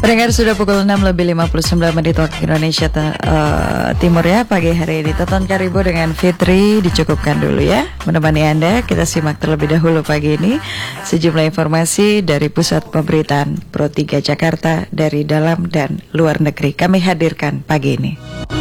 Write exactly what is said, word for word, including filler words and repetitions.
Pendengar, sudah pukul enam lebih lima puluh sembilan menit waktu Indonesia uh, Timur ya pagi hari ini. Tonton Karibu dengan Fitri dicukupkan dulu ya. Menemani Anda, kita simak terlebih dahulu pagi ini sejumlah informasi dari Pusat Pemberitaan Pro tiga Jakarta dari dalam dan luar negeri. Kami hadirkan pagi ini.